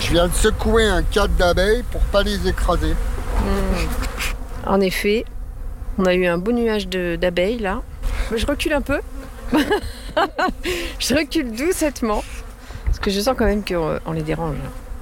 Je viens de secouer un cadre d'abeilles pour pas les écraser. En effet, on a eu un beau nuage d'abeilles là. Je recule un peu. Je recule doucettement. Parce que je sens quand même qu'on les dérange.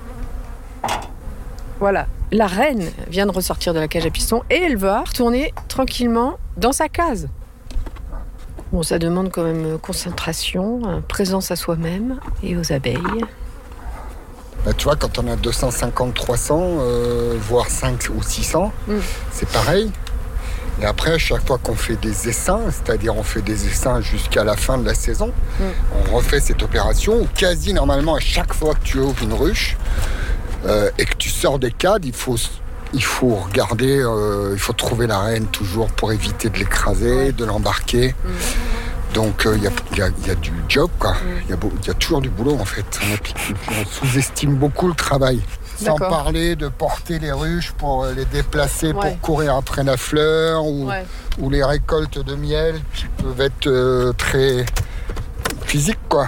Voilà. La reine vient de ressortir de la cage à pistons et elle va retourner tranquillement dans sa case. Bon, ça demande quand même concentration, présence à soi-même et aux abeilles. Bah, tu vois, quand on a 250, 300, voire 5 ou 600, c'est pareil. Et après, à chaque fois qu'on fait des essaims, c'est-à-dire on fait des essaims jusqu'à la fin de la saison, on refait cette opération où quasi normalement, à chaque fois que tu ouvres une ruche et que tu sors des cadres, il faut regarder, il faut trouver la reine toujours pour éviter de l'écraser, de l'embarquer. Donc il y a du job, quoi. Il y a toujours du boulot en fait. On sous-estime beaucoup le travail. Sans parler de porter les ruches pour les déplacer pour courir après la fleur ou les récoltes de miel qui peuvent être très physiques, quoi.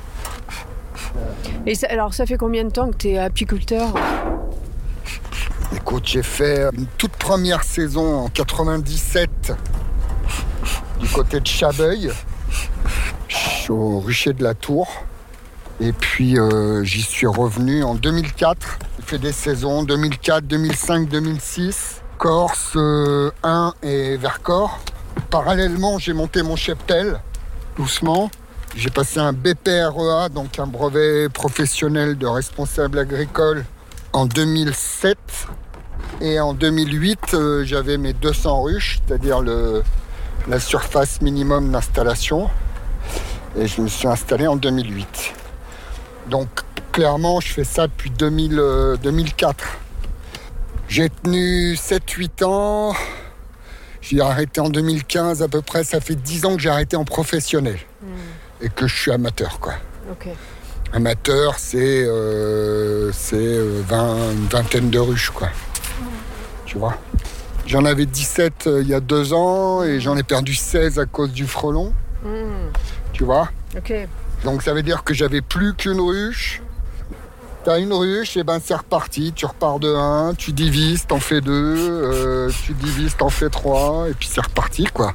Et ça fait combien de temps que tu es apiculteur ? Écoute, j'ai fait une toute première saison en 97 du côté de Chabeuil, au rucher de la Tour. Et puis j'y suis revenu en 2004. J'ai fait des saisons 2004, 2005, 2006, Corse 1 et Vercors. Parallèlement, j'ai monté mon cheptel, doucement. J'ai passé un BPREA, donc un brevet professionnel de responsable agricole, en 2007. Et en 2008, j'avais mes 200 ruches, c'est-à-dire la surface minimum d'installation. Et je me suis installé en 2008. Donc clairement, je fais ça depuis 2004. J'ai tenu 7-8 ans. J'ai arrêté en 2015 à peu près. Ça fait 10 ans que j'ai arrêté en professionnel. Et que je suis amateur, quoi. Okay. Amateur, c'est une vingtaine de ruches, quoi. Tu vois. J'en avais 17 il y a 2 ans et j'en ai perdu 16 à cause du frelon. Tu vois. Okay. Donc ça veut dire que j'avais plus qu'une ruche. T'as une ruche, et ben c'est reparti. Tu repars de 1, tu divises, t'en fais 2, tu divises, t'en fais 3, et puis c'est reparti, quoi.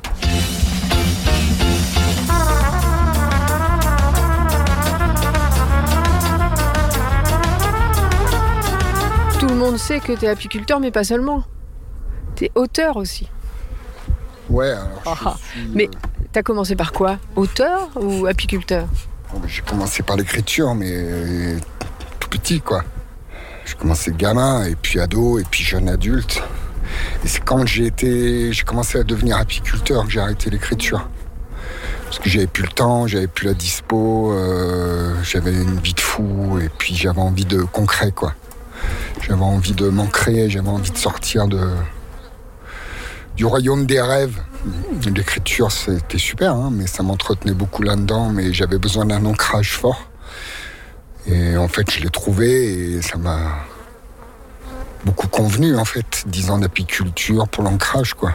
Tout le monde sait que t'es apiculteur, mais pas seulement. T'es auteur aussi. Ouais, alors Mais t'as commencé par quoi ? Auteur ou apiculteur ? J'ai commencé par l'écriture, mais tout petit, quoi. J'ai commencé gamin, et puis ado, et puis jeune adulte. Et c'est quand j'ai commencé à devenir apiculteur que j'ai arrêté l'écriture. Parce que j'avais plus le temps, j'avais plus la dispo, j'avais une vie de fou, et puis j'avais envie de concret, quoi. J'avais envie de m'ancrer, j'avais envie de sortir du royaume des rêves. L'écriture, c'était super, hein, mais ça m'entretenait beaucoup là-dedans, mais j'avais besoin d'un ancrage fort. Et en fait, je l'ai trouvé et ça m'a beaucoup convenu, en fait, 10 ans d'apiculture pour l'ancrage, quoi.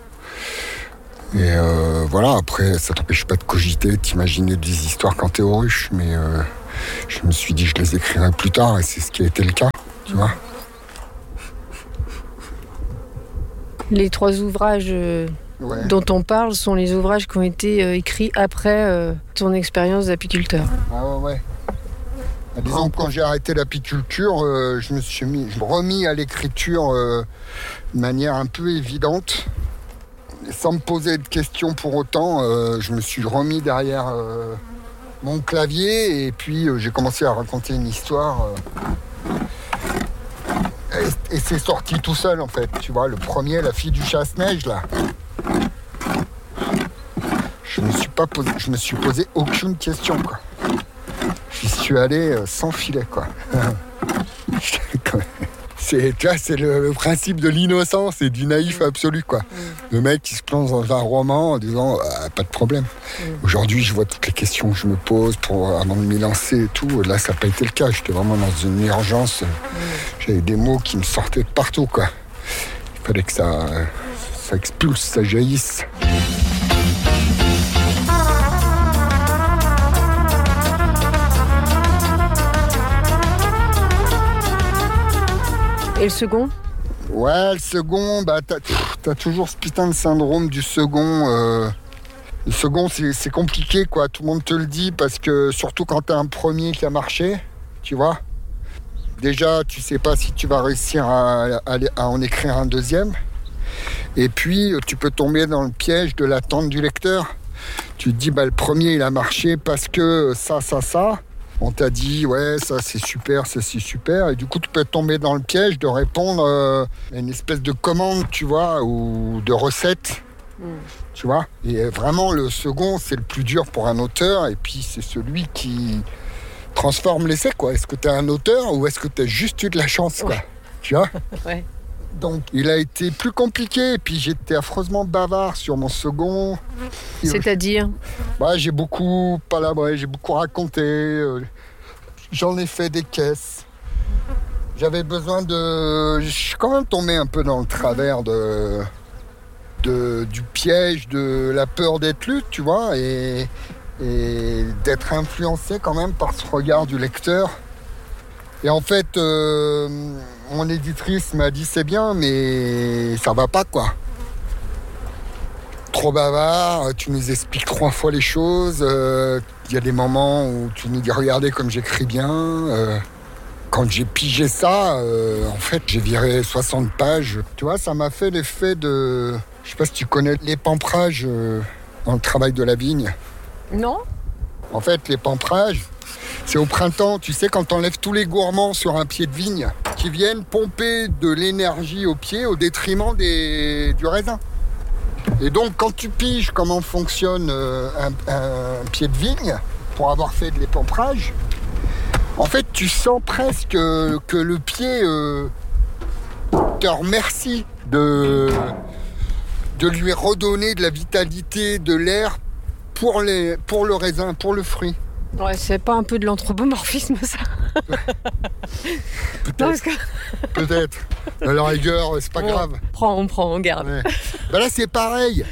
Et voilà, après, ça t'empêche pas de cogiter, t'imaginer des histoires quand t'es aux ruches, mais je me suis dit que je les écrirais plus tard, et c'est ce qui a été le cas, tu vois. Les 3 ouvrages dont on parle sont les ouvrages qui ont été écrits après ton expérience d'apiculteur. Ah ouais. Disons que quand j'ai arrêté l'apiculture, je me suis remis à l'écriture de manière un peu évidente. Et sans me poser de questions pour autant, je me suis remis derrière mon clavier et puis j'ai commencé à raconter une histoire. Et c'est sorti tout seul, en fait. Tu vois, le premier, la fille du chasse-neige, là. Je me suis posé aucune question, quoi. J'y suis allé sans filet, quoi. C'est le principe de l'innocence et du naïf absolu, quoi. Le mec qui se plonge dans un roman en disant pas de problème. Aujourd'hui, je vois toutes les questions que je me pose avant de m'y lancer et tout. Là, ça n'a pas été le cas. J'étais vraiment dans une urgence. J'avais des mots qui me sortaient de partout, quoi. Il fallait que ça expulse, ça jaillisse. Et le second ? Ouais, le second, t'as toujours ce putain de syndrome du second. Le second, c'est compliqué, quoi. Tout le monde te le dit, parce que surtout quand t'as un premier qui a marché, tu vois. Déjà, tu sais pas si tu vas réussir à en écrire un deuxième. Et puis, tu peux tomber dans le piège de l'attente du lecteur. Tu te dis, le premier, il a marché parce que ça. On t'a dit, ouais, ça c'est super. Et du coup, tu peux tomber dans le piège de répondre à une espèce de commande, tu vois, ou de recette. Tu vois. Et vraiment, le second, c'est le plus dur pour un auteur. Et puis, c'est celui qui transforme l'essai, quoi. Est-ce que tu es un auteur ou est-ce que tu as juste eu de la chance, quoi. Tu vois. Ouais. Donc, il a été plus compliqué. Et puis, j'étais affreusement bavard sur mon second. C'est-à-dire ? J'ai beaucoup palabré, j'ai beaucoup raconté. J'en ai fait des caisses. J'avais besoin de... Je suis quand même tombé un peu dans le travers du piège de la peur d'être lu, tu vois, et d'être influencé quand même par ce regard du lecteur. Et en fait, mon éditrice m'a dit c'est bien, mais ça va pas, quoi. Trop bavard, tu nous expliques 3 fois les choses. Il y a des moments où tu nous dis regardez comme j'écris bien. Quand j'ai pigé ça, en fait, j'ai viré 60 pages. Tu vois, ça m'a fait l'effet de... Je sais pas si tu connais l'épamprage dans le travail de la vigne. Non. En fait, l'épamprage, c'est au printemps, tu sais, quand t'enlèves tous les gourmands sur un pied de vigne qui viennent pomper de l'énergie au pied au détriment du raisin. Et donc, quand tu piges comment fonctionne un pied de vigne, pour avoir fait de l'épamprage, en fait, tu sens presque que le pied te remercie de lui redonner de la vitalité, de l'air pour le raisin, pour le fruit. Ouais, c'est pas un peu de l'anthropomorphisme, ça ? Peut-être. Peut-être. À la rigueur, c'est pas grave. On prend, on garde. Ouais. Là, c'est pareil.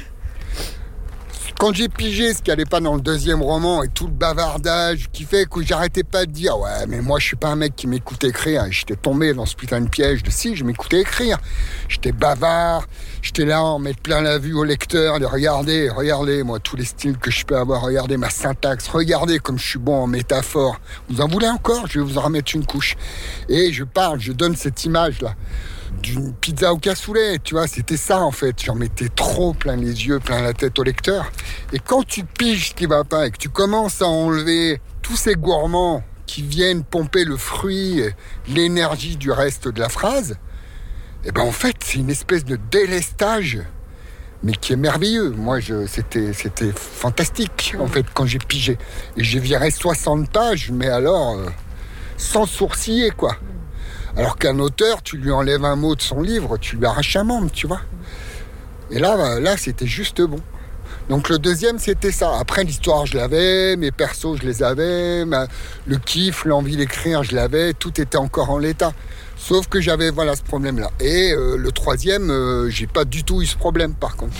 Quand j'ai pigé ce qui allait pas dans le deuxième roman et tout le bavardage qui fait que j'arrêtais pas de dire ouais, mais moi je suis pas un mec qui m'écoute écrire. Et j'étais tombé dans ce putain de piège de si, je m'écoutais écrire. J'étais bavard, j'étais là en mettre plein la vue au lecteur, de regardez moi tous les styles que je peux avoir, regardez ma syntaxe, regardez comme je suis bon en métaphore. Vous en voulez encore ? Je vais vous en remettre une couche. Et je donne cette image là. D'une pizza au cassoulet, tu vois, c'était ça en fait. J'en mettais trop plein les yeux, plein la tête au lecteur. Et quand tu piges ce qui va pas et que tu commences à enlever tous ces gourmands qui viennent pomper le fruit, l'énergie du reste de la phrase, et en fait, c'est une espèce de délestage, mais qui est merveilleux. Moi, c'était fantastique en fait quand j'ai pigé. Et j'ai viré 60 pages, mais alors sans sourciller, quoi. Alors qu'un auteur, tu lui enlèves un mot de son livre, tu lui arraches un membre, tu vois. Et là, c'était juste bon. Donc le deuxième, c'était ça. Après, l'histoire, je l'avais, mes persos, je les avais, le kiff, l'envie d'écrire, je l'avais, tout était encore en l'état. Sauf que j'avais, ce problème-là. Et le troisième, j'ai pas du tout eu ce problème, par contre.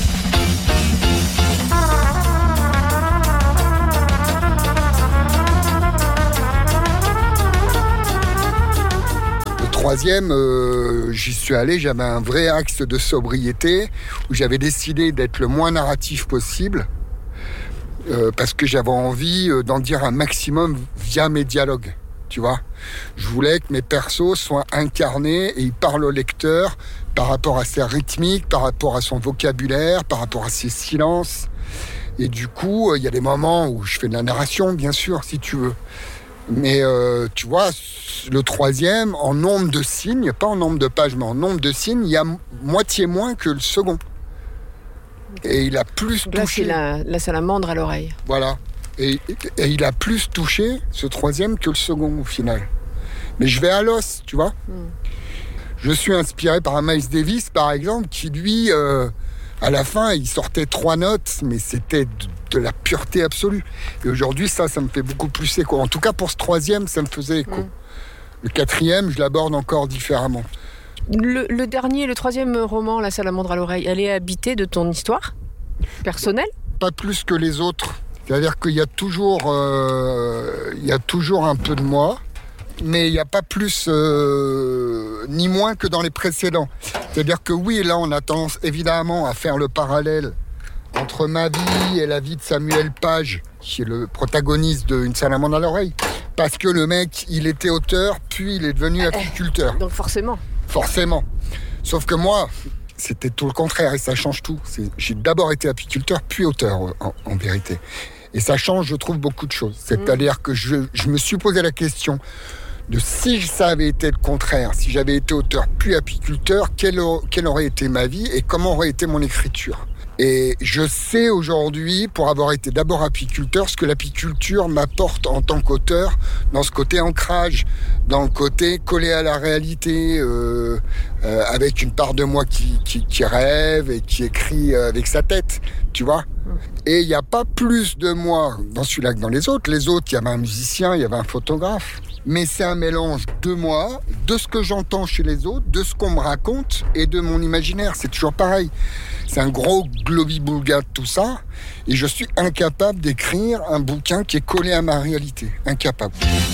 Troisième, j'y suis allé, j'avais un vrai axe de sobriété où j'avais décidé d'être le moins narratif possible parce que j'avais envie d'en dire un maximum via mes dialogues, tu vois. Je voulais que mes persos soient incarnés et ils parlent au lecteur par rapport à sa rythmique, par rapport à son vocabulaire, par rapport à ses silences. Et du coup, il y a des moments où je fais de la narration, bien sûr, si tu veux. Mais tu vois, le troisième, en nombre de signes, pas en nombre de pages, mais en nombre de signes, il y a moitié moins que le second. Et il a plus touché. Là, c'est la salamandre à l'oreille. Voilà. Et il a plus touché, ce troisième, que le second, au final. Mais je vais à l'os, tu vois. Je suis inspiré par un Miles Davis, par exemple, qui, lui, à la fin, il sortait 3 notes, mais c'était de la pureté absolue. Et aujourd'hui, ça me fait beaucoup plus écho. En tout cas, pour ce troisième, ça me faisait écho. Le quatrième, je l'aborde encore différemment. Le dernier, le troisième roman, La salamandre à l'oreille, elle est habitée de ton histoire personnelle ? Pas plus que les autres. C'est-à-dire qu'il y a toujours un peu de moi, mais il n'y a pas plus... ni moins que dans les précédents. C'est-à-dire que oui, là, on a tendance évidemment à faire le parallèle entre ma vie et la vie de Samuel Page, qui est le protagoniste de Une salamandre à l'oreille. Parce que le mec, il était auteur, puis il est devenu apiculteur. Donc forcément. Forcément. Sauf que moi, c'était tout le contraire et ça change tout. J'ai d'abord été apiculteur, puis auteur, en vérité. Et ça change, je trouve, beaucoup de choses. C'est-à-dire que je me suis posé la question de si ça avait été le contraire, si j'avais été auteur puis apiculteur, quelle aurait été ma vie et comment aurait été mon écriture. Et je sais aujourd'hui, pour avoir été d'abord apiculteur, ce que l'apiculture m'apporte en tant qu'auteur, dans ce côté ancrage, dans le côté collé à la réalité, avec une part de moi qui rêve et qui écrit avec sa tête, tu vois. Et il n'y a pas plus de moi dans celui-là que dans les autres. Les autres, il y avait un musicien, il y avait un photographe. Mais c'est un mélange de moi, de ce que j'entends chez les autres, de ce qu'on me raconte et de mon imaginaire. C'est toujours pareil. C'est un gros globi-boulga de tout ça. Et je suis incapable d'écrire un bouquin qui est collé à ma réalité. Incapable.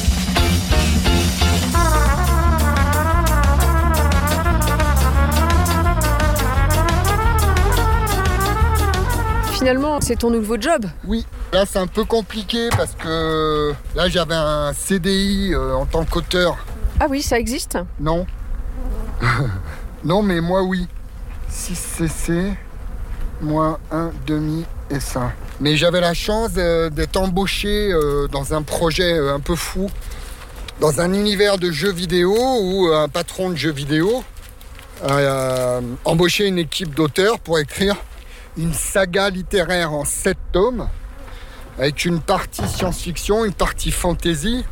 Finalement, c'est ton nouveau job. Oui, là c'est un peu compliqué parce que là j'avais un CDI en tant qu'auteur. Ah oui, ça existe ? Non. Non, mais moi oui. 6 CC, moins 1 demi et ça. Mais j'avais la chance d'être embauché dans un projet un peu fou, dans un univers de jeux vidéo où un patron de jeux vidéo a embauché une équipe d'auteurs pour écrire une saga littéraire en 7 tomes, avec une partie science-fiction, une partie fantasy,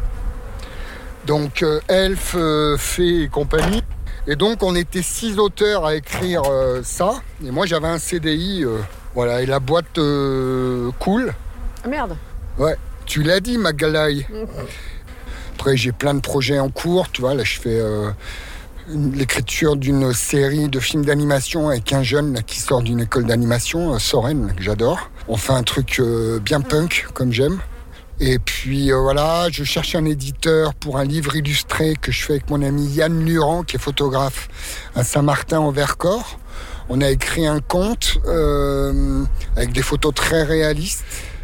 donc elfes, fées et compagnie. Et donc on était 6 auteurs à écrire ça, et moi j'avais un CDI, voilà, et la boîte cool. Ah merde. Ouais, tu l'as dit Magalhaï. Après j'ai plein de projets en cours, tu vois, là je fais l'écriture d'une série de films d'animation avec un jeune là, qui sort d'une école d'animation, Soren, que j'adore. On fait un truc bien punk, comme j'aime. Et puis voilà, je cherche un éditeur pour un livre illustré que je fais avec mon ami Yann Luran, qui est photographe à Saint-Martin en Vercors. On a écrit un conte avec des photos très réalistes.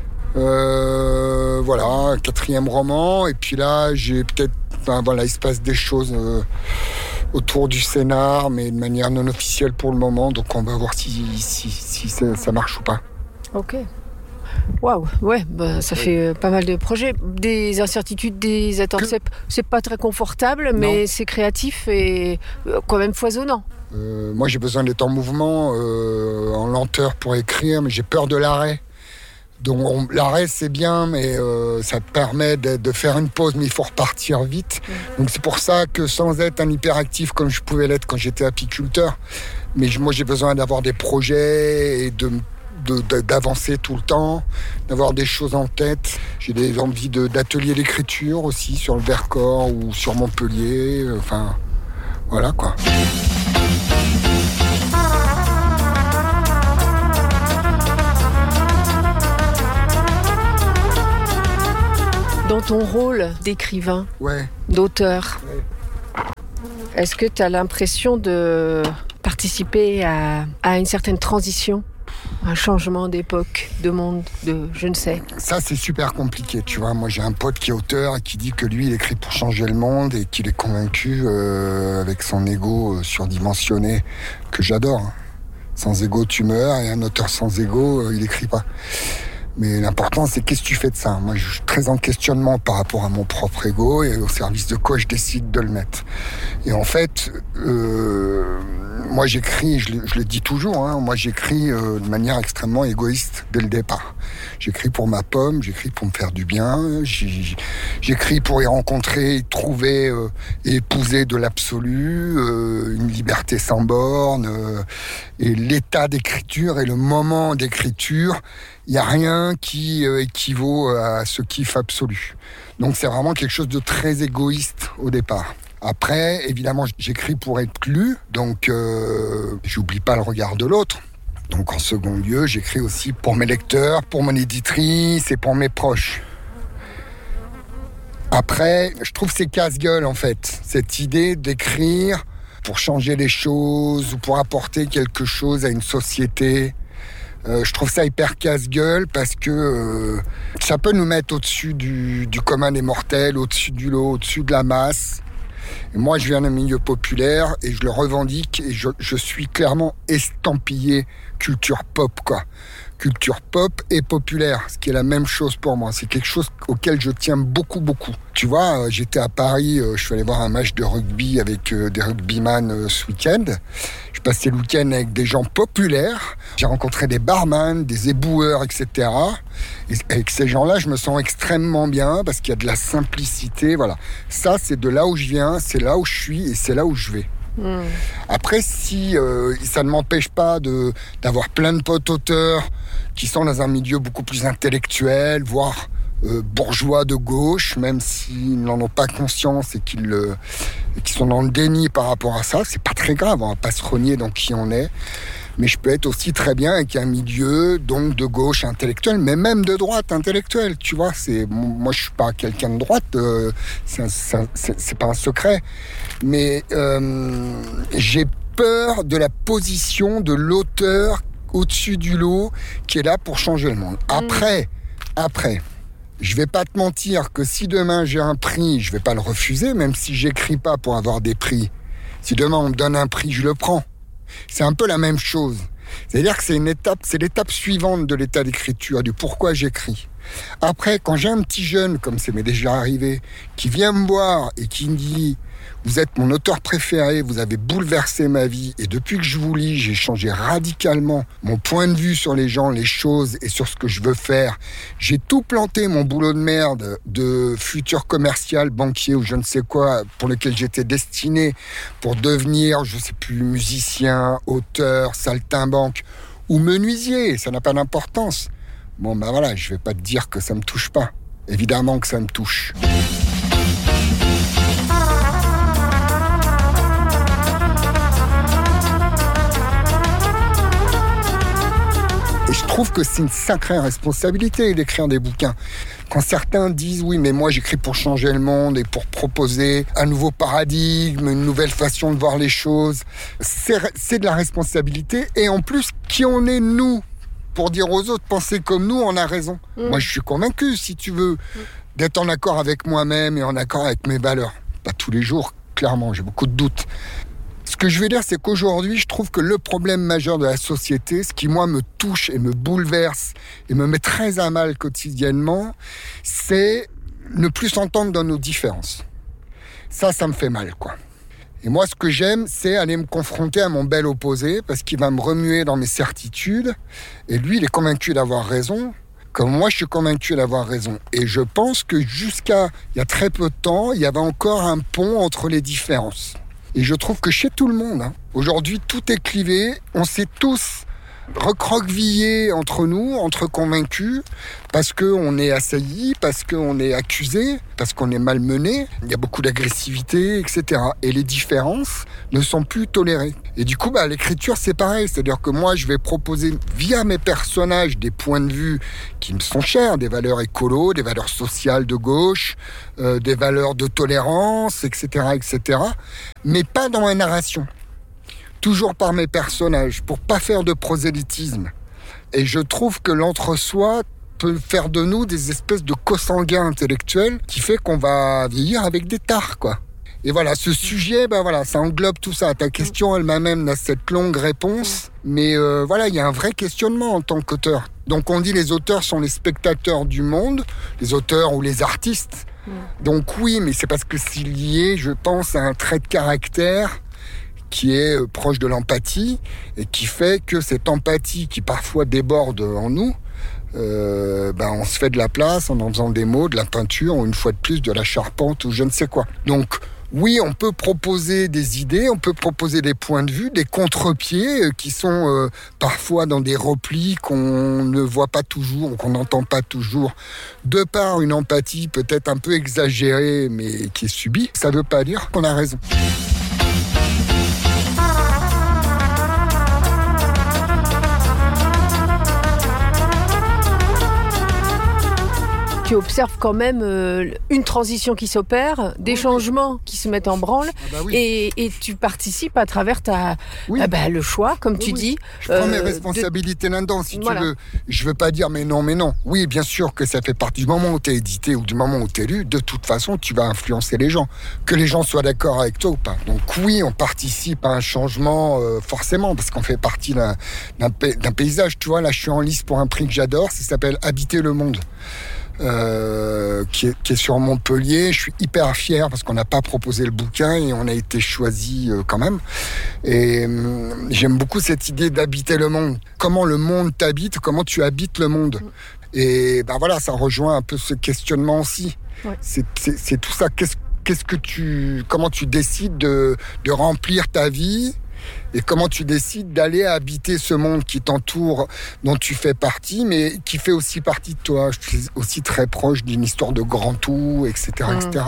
Voilà, un 4e roman. Et puis là, j'ai peut-être... Enfin, voilà, il se passe des choses autour du scénar, mais de manière non officielle pour le moment. Donc on va voir si ça marche ou pas. Ok. Waouh, ouais, bah, ça fait pas mal de projets. Des incertitudes, des attentes. C'est pas très confortable, mais non. C'est créatif et quand même foisonnant. Moi, j'ai besoin d'être en mouvement, en lenteur pour écrire, mais j'ai peur de l'arrêt. Donc l'arrêt c'est bien, mais ça permet de faire une pause, mais il faut repartir vite. Donc c'est pour ça que sans être un hyperactif comme je pouvais l'être quand j'étais apiculteur, mais moi j'ai besoin d'avoir des projets et d'avancer tout le temps, d'avoir des choses en tête. J'ai des envies d'ateliers d'écriture aussi sur le Vercors ou sur Montpellier, enfin voilà quoi. Dans ton rôle d'écrivain, d'auteur, est-ce que tu as l'impression de participer à une certaine transition, un changement d'époque, de monde, de je ne sais ? Ça, c'est super compliqué, tu vois. Moi, j'ai un pote qui est auteur et qui dit que lui, il écrit pour changer le monde et qu'il est convaincu, avec son ego surdimensionné, que j'adore. Sans ego, tu meurs, et un auteur sans ego, il écrit pas. Mais l'important, c'est qu'est-ce que tu fais de ça ? Moi, je suis très en questionnement par rapport à mon propre ego et au service de quoi je décide de le mettre. Et en fait, moi, j'écris, je le dis toujours, moi, j'écris de manière extrêmement égoïste dès le départ. J'écris pour ma pomme, j'écris pour me faire du bien, j'écris pour y rencontrer, y trouver et épouser de l'absolu, une liberté sans borne, et l'état d'écriture et le moment d'écriture. Il n'y a rien qui équivaut à ce kiff absolu. Donc c'est vraiment quelque chose de très égoïste au départ. Après, évidemment, j'écris pour être lu, donc j'oublie pas le regard de l'autre. Donc en second lieu, j'écris aussi pour mes lecteurs, pour mon éditrice et pour mes proches. Après, je trouve que c'est casse-gueule en fait, cette idée d'écrire pour changer les choses ou pour apporter quelque chose à une société. Je trouve ça hyper casse-gueule parce que ça peut nous mettre au-dessus du commun des mortels, au-dessus du lot, au-dessus de la masse. Et moi, je viens d'un milieu populaire et je le revendique et je suis clairement estampillé culture pop, quoi. Culture pop et populaire, ce qui est la même chose pour moi. C'est quelque chose auquel je tiens beaucoup, beaucoup. Tu vois, j'étais à Paris, je suis allé voir un match de rugby avec des rugbyman ce week-end. Je passais le week-end avec des gens populaires. J'ai rencontré des barman, des éboueurs, etc. Et avec ces gens-là, je me sens extrêmement bien parce qu'il y a de la simplicité. Voilà. Ça, c'est de là où je viens, c'est là où je suis et c'est là où je vais. Après, si ça ne m'empêche pas d'avoir plein de potes auteurs qui sont dans un milieu beaucoup plus intellectuel, voire bourgeois de gauche, même s'ils n'en ont pas conscience et qu'ils sont dans le déni par rapport à ça, c'est pas très grave, on va pas se renier dans qui on est. Mais je peux être aussi très bien avec un milieu donc de gauche intellectuelle, mais même de droite intellectuelle, tu vois. Moi, je suis pas quelqu'un de droite, c'est pas un secret. Mais j'ai peur de la position de l'auteur au-dessus du lot qui est là pour changer le monde. Après, je vais pas te mentir que si demain j'ai un prix, je vais pas le refuser, même si j'écris pas pour avoir des prix. Si demain on me donne un prix, je le prends. C'est un peu la même chose. C'est-à-dire que c'est l'étape suivante de l'état d'écriture, du pourquoi j'écris. Après, quand j'ai un petit jeune, comme ça m'est déjà arrivé, qui vient me voir et qui me dit « Vous êtes mon auteur préféré, vous avez bouleversé ma vie et depuis que je vous lis, j'ai changé radicalement mon point de vue sur les gens, les choses et sur ce que je veux faire. J'ai tout planté, mon boulot de merde de futur commercial, banquier ou je ne sais quoi, pour lequel j'étais destiné pour devenir, je ne sais plus, musicien, auteur, saltimbanque ou menuisier, ça n'a pas d'importance. Bon, ben voilà, je vais pas te dire que ça me touche pas. Évidemment que ça me touche. Et je trouve que c'est une sacrée responsabilité d'écrire des bouquins. Quand certains disent oui, mais moi j'écris pour changer le monde et pour proposer un nouveau paradigme, une nouvelle façon de voir les choses, c'est de la responsabilité. Et en plus, qui on est nous pour dire aux autres, pensez comme nous, on a raison. Moi, je suis convaincu, si tu veux, d'être en accord avec moi-même et en accord avec mes valeurs. Pas tous les jours, clairement, j'ai beaucoup de doutes. Ce que je veux dire, c'est qu'aujourd'hui, je trouve que le problème majeur de la société, ce qui, moi, me touche et me bouleverse et me met très à mal quotidiennement, c'est ne plus s'entendre dans nos différences. Ça me fait mal, quoi. Et moi, ce que j'aime, c'est aller me confronter à mon bel opposé parce qu'il va me remuer dans mes certitudes. Et lui, il est convaincu d'avoir raison, comme moi, je suis convaincu d'avoir raison. Et je pense que jusqu'à il y a très peu de temps, il y avait encore un pont entre les différences. Et je trouve que chez tout le monde, aujourd'hui, tout est clivé. On s'est tous recroquevillés entre nous, entre convaincus, parce qu'on est assaillis, parce qu'on est accusés, parce qu'on est malmenés. Il y a beaucoup d'agressivité, etc. Et les différences ne sont plus tolérées. Et du coup, l'écriture, c'est pareil. C'est-à-dire que moi, je vais proposer, via mes personnages, des points de vue qui me sont chers, des valeurs écolo, des valeurs sociales de gauche, des valeurs de tolérance, etc., etc. Mais pas dans la narration. Toujours par mes personnages, pour pas faire de prosélytisme. Et je trouve que l'entre-soi peut faire de nous des espèces de consanguins intellectuels qui fait qu'on va vieillir avec des tares, quoi. Et voilà, ce sujet, ça englobe tout ça. Ta question, elle m'amène à cette longue réponse. Mais il y a un vrai questionnement en tant qu'auteur. Donc on dit les auteurs sont les spectateurs du monde, les auteurs ou les artistes. Donc oui, mais c'est parce que c'est lié, je pense, à un trait de caractère qui est proche de l'empathie et qui fait que cette empathie qui parfois déborde en nous, on se fait de la place en faisant des mots, de la peinture ou une fois de plus de la charpente ou je ne sais quoi. Donc oui, on peut proposer des idées, on peut proposer des points de vue, des contre-pieds qui sont parfois dans des replis qu'on ne voit pas toujours ou qu'on n'entend pas toujours, de par une empathie peut-être un peu exagérée mais qui est subie. Ça ne veut pas dire qu'on a raison. Tu observes quand même une transition qui s'opère, des changements qui se mettent en branle, et tu participes à travers le choix, comme tu dis. Je prends mes responsabilités là-dedans, si tu veux. Je veux pas dire mais non. Oui, bien sûr que ça fait partie du moment où tu es édité ou du moment où tu es lu. De toute façon, tu vas influencer les gens. Que les gens soient d'accord avec toi ou pas. Donc oui, on participe à un changement forcément, parce qu'on fait partie d'un paysage. Tu vois, là, je suis en lice pour un prix que j'adore, ça s'appelle Habiter le monde. Qui est sur Montpellier. Je suis hyper fier parce qu'on n'a pas proposé le bouquin et on a été choisi quand même. Et j'aime beaucoup cette idée d'habiter le monde. Comment le monde t'habite, comment tu habites le monde. Et ça rejoint un peu ce questionnement aussi. Ouais. C'est tout ça. Comment tu décides de remplir ta vie? Et comment tu décides d'aller habiter ce monde qui t'entoure, dont tu fais partie, mais qui fait aussi partie de toi. Je suis aussi très proche d'une histoire de grand tout, etc. etc.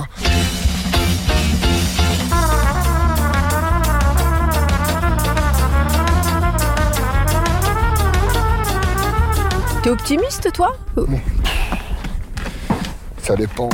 T'es optimiste, toi ? Bon. Ça dépend...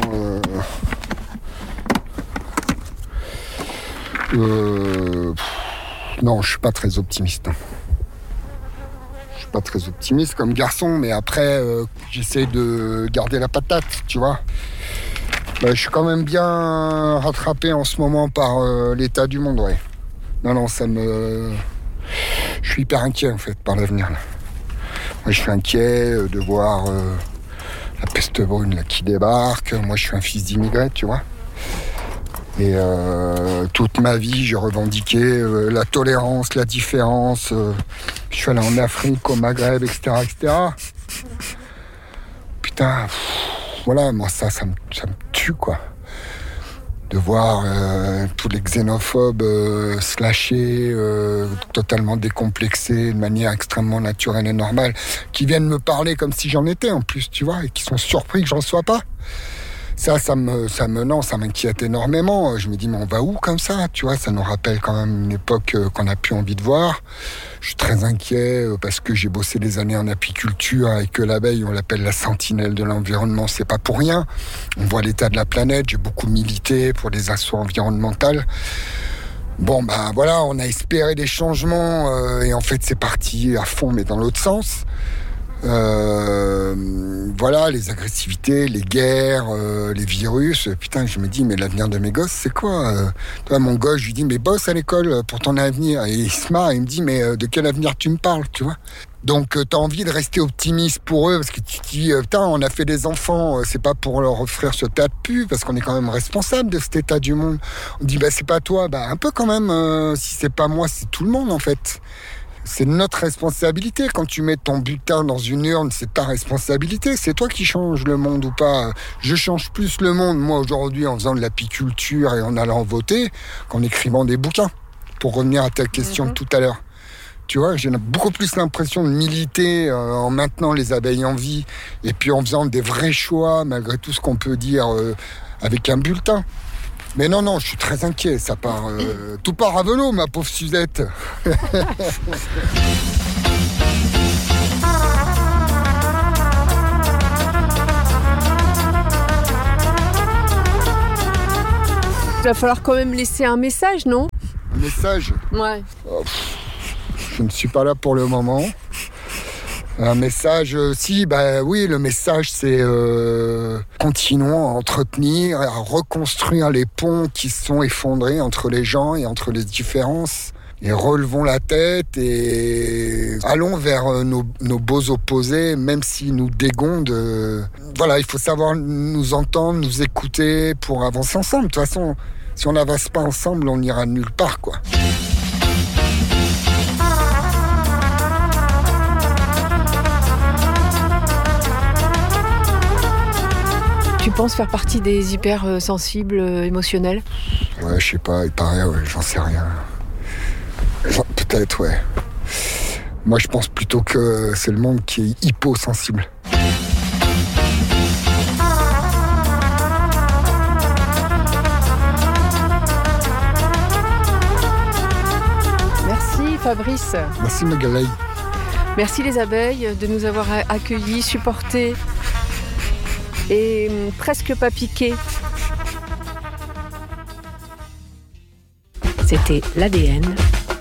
Non, je suis pas très optimiste. Je suis pas très optimiste comme garçon, mais après, j'essaie de garder la patate, tu vois. Je suis quand même bien rattrapé en ce moment par l'état du monde, ouais. Non, je suis hyper inquiet, en fait, par l'avenir, là. Moi, je suis inquiet de voir la peste brune, là, qui débarque. Moi, je suis un fils d'immigré, tu vois. Et toute ma vie, j'ai revendiqué la tolérance, la différence. Je suis allé en Afrique, au Maghreb, etc. etc. Putain, moi ça me tue, quoi. De voir tous les xénophobes se lâcher, totalement décomplexés, de manière extrêmement naturelle et normale, qui viennent me parler comme si j'en étais en plus, tu vois, et qui sont surpris que j'en sois pas. Ça m'inquiète énormément. Je me dis, mais on va où comme ça, tu vois? Ça nous rappelle quand même une époque qu'on n'a plus envie de voir. Je suis très inquiet parce que j'ai bossé des années en apiculture et que l'abeille, on l'appelle la sentinelle de l'environnement. C'est pas pour rien. On voit l'état de la planète. J'ai beaucoup milité pour des assauts environnementales. Bon, on a espéré des changements et en fait, c'est parti à fond, mais dans l'autre sens. Les agressivités, les guerres, les virus. Putain, je me dis, mais l'avenir de mes gosses, c'est quoi? Toi, mon gosse, je lui dis, mais bosse à l'école pour ton avenir. Et il se marre, il me dit, mais de quel avenir tu me parles, tu vois? Donc, t'as envie de rester optimiste pour eux, parce que tu te dis, putain, on a fait des enfants, c'est pas pour leur offrir ce tas de pu, parce qu'on est quand même responsable de cet état du monde. On dit, c'est pas toi, un peu quand même, si c'est pas moi, c'est tout le monde, en fait. C'est notre responsabilité. Quand tu mets ton butin dans une urne, c'est ta responsabilité. C'est toi qui changes le monde ou pas. Je change plus le monde, moi, aujourd'hui, en faisant de l'apiculture et en allant voter, qu'en écrivant des bouquins. Pour revenir à ta question de tout à l'heure. Tu vois, j'ai beaucoup plus l'impression de militer en maintenant les abeilles en vie et puis en faisant des vrais choix, malgré tout ce qu'on peut dire avec un bulletin. Mais non, je suis très inquiet, ça part... tout part à velo, ma pauvre Suzette. Il va falloir quand même laisser un message, non? Un message? Ouais. Je ne suis pas là pour le moment. Un message, oui, le message, c'est continuons à entretenir, à reconstruire les ponts qui se sont effondrés entre les gens et entre les différences. Et relevons la tête et allons vers nos beaux opposés, même s'ils nous dégondent. Il faut savoir nous entendre, nous écouter pour avancer ensemble. De toute façon, si on n'avance pas ensemble, on n'ira nulle part, quoi. Tu penses faire partie des hypersensibles émotionnels? Ouais, je sais pas, il paraît, j'en sais rien. Peut-être, ouais. Moi, je pense plutôt que c'est le monde qui est hyposensible. Merci Fabrice. Merci Magali. Merci les abeilles de nous avoir accueillis, supportés et presque pas piqué. C'était l'ADN